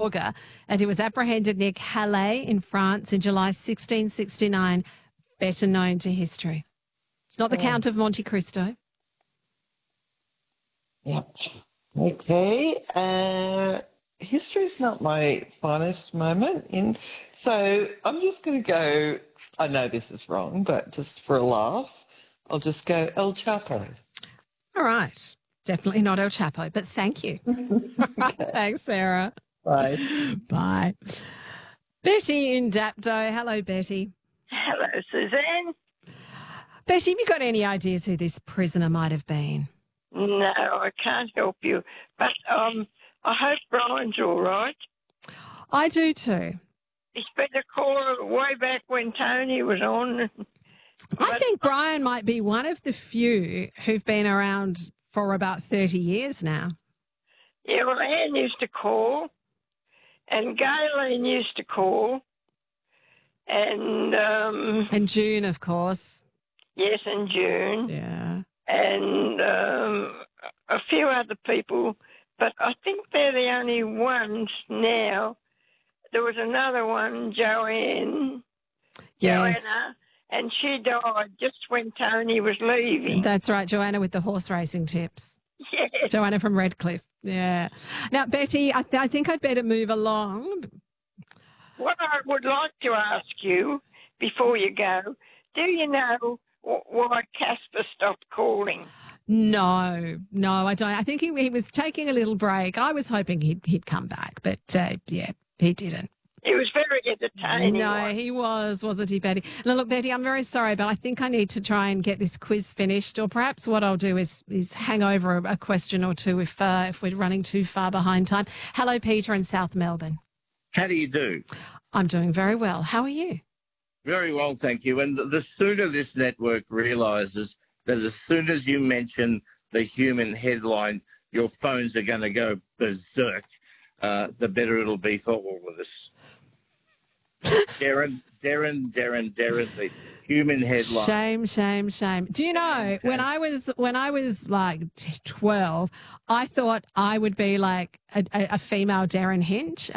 Borga, and he was apprehended near Calais in France in July 1669, better known to history. It's not the Count of Monte Cristo. Yep. Okay. History's not my finest moment. So I'm just going to go, I know this is wrong, but just for a laugh, I'll just go El Chapo. All right. Definitely not El Chapo, but thank you. Thanks, Sarah. Bye. Bye. Betty in Dapto. Hello, Betty. Hello, Suzanne. Betty, have you got any ideas who this prisoner might have been? No, I can't help you. But I hope Brian's all right. I do too. He's been a caller way back when Tony was on. I think Brian might be one of the few who've been around for about 30 years now. Yeah, well, Anne used to call, and Galen used to call, and June, of course. Yes, and June. Yeah. And a few other people, but I think they're the only ones now. There was another one, Yes. Joanna, and she died just when Tony was leaving. That's right, Joanna with the horse racing tips. Yes. Joanna from Redcliffe. Yeah. Now, Betty, I think I'd better move along. What I would like to ask you before you go, do you know why Casper stopped calling? No, I don't. I think he was taking a little break. I was hoping he'd come back, but yeah, he didn't. He was very entertaining. No, he wasn't he, Betty? Now, look, Betty, I'm very sorry, but I think I need to try and get this quiz finished, or perhaps what I'll do is hang over a question or two if we're running too far behind time. Hello, Peter in South Melbourne. How do you do? I'm doing very well. How are you? Very well, thank you. And the sooner this network realises that as soon as you mention the human headline, your phones are going to go berserk, the better it'll be for all of us. Darren, the human headline. Shame. Do you know, when I was like 12, I thought I would be like a female Darren Hinch.